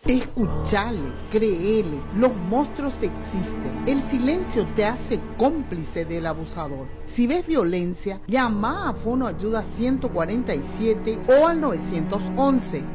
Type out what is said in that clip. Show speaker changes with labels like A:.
A: Escuchale, créele, los monstruos existen. El silencio te hace cómplice del abusador. Si ves violencia, llama a Fono Ayuda 147 o al 911.